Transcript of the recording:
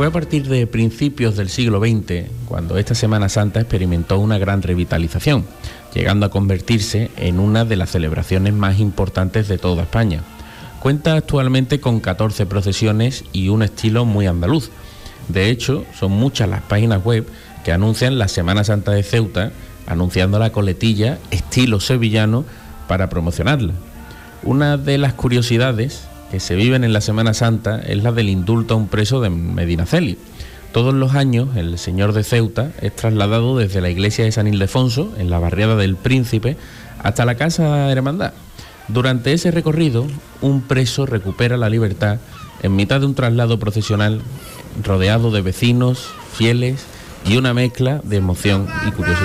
Fue a partir de principios del siglo XX cuando esta Semana Santa experimentó una gran revitalización, llegando a convertirse en una de las celebraciones más importantes de toda España. Cuenta actualmente con 14 procesiones y un estilo muy andaluz. De hecho, son muchas las páginas web que anuncian la Semana Santa de Ceuta, anunciando la coletilla estilo sevillano para promocionarla. Una de las curiosidades que se viven en la Semana Santa es la del indulto a un preso de Medinaceli. Todos los años el señor de Ceuta es trasladado desde la iglesia de San Ildefonso, en la barriada del Príncipe, hasta la Casa Hermandad. Durante ese recorrido, un preso recupera la libertad en mitad de un traslado procesional rodeado de vecinos, fieles y una mezcla de emoción y curiosidad.